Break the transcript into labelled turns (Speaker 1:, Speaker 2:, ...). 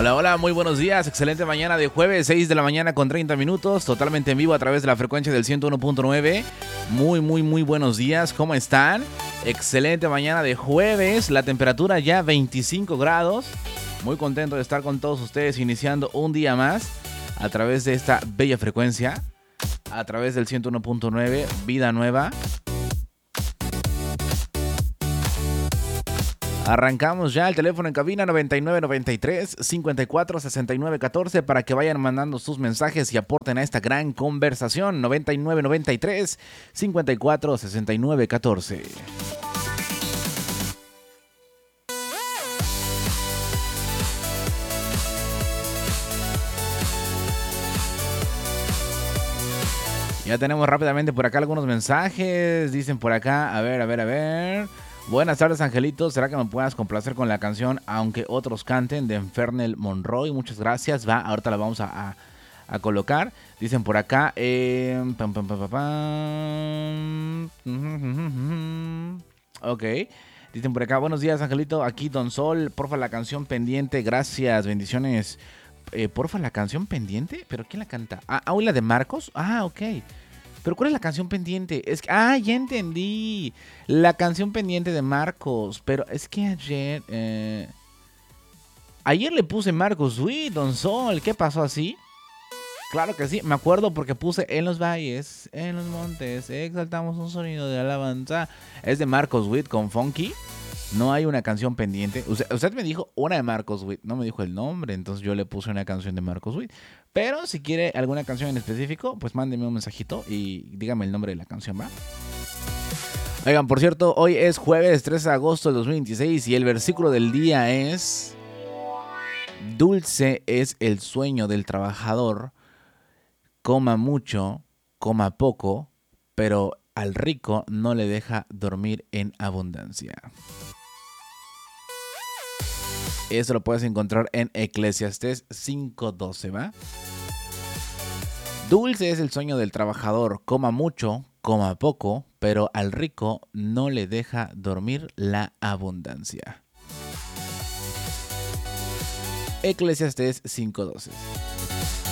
Speaker 1: Hola, hola, muy buenos días, excelente mañana de jueves, 6 de la mañana con 30 minutos, totalmente en vivo a través de la frecuencia del 101.9. Muy buenos días, ¿cómo están? Excelente mañana de jueves, la temperatura ya 25 grados. Muy contento de estar con todos ustedes iniciando un día más a través de esta bella frecuencia, a través del 101.9, Vida Nueva. Arrancamos ya el teléfono en cabina 9993-546914 para que vayan mandando sus mensajes y aporten a esta gran conversación. 9993-546914. Ya tenemos rápidamente por acá algunos mensajes. Dicen por acá, a ver. Buenas tardes, Angelito. ¿Será que me puedas complacer con la canción Aunque Otros Canten de Fernel Monroy? Muchas gracias. Ahorita la vamos a colocar. Dicen por acá. Ok. Dicen por acá, buenos días, Angelito. Aquí Don Sol. Porfa, la canción pendiente. Gracias. Bendiciones. Porfa, la canción pendiente. ¿Pero quién la canta? ¿Hoy la de Marcos? Ok. ¿Pero cuál es la canción pendiente? Ya entendí. La canción pendiente de Marcos. Pero es que ayer le puse Marcos Witt, Don Sol. ¿Qué pasó así? Claro que sí, me acuerdo porque puse en los valles, en los montes, exaltamos un sonido de alabanza. Es de Marcos Witt con Funky. No hay una canción pendiente. Usted me dijo una de Marcos Witt, no me dijo el nombre, entonces yo le puse una canción de Marcos Witt. Pero si quiere alguna canción en específico, pues mándeme un mensajito y dígame el nombre de la canción, ¿va? Oigan, por cierto, hoy es jueves 13 de agosto del 2026 y el versículo del día es: dulce es el sueño del trabajador, coma mucho, coma poco, pero al rico no le deja dormir en abundancia. Eso lo puedes encontrar en Eclesiastés 5:12, ¿va? Dulce es el sueño del trabajador, coma mucho, coma poco, pero al rico no le deja dormir la abundancia. Eclesiastés 5:12.